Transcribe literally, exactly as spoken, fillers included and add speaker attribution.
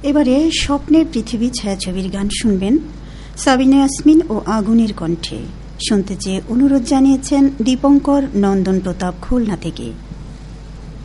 Speaker 1: এবারে স্বপ্নের পৃথিবী ছায়াছবির গান শুনবেন সাবিনা ইয়াসমিন ও আগুনের কণ্ঠে। শুনতে চেয়ে অনুরোধ জানিয়েছেন দীপঙ্কর নন্দন প্রতাপ খুলনা থেকে।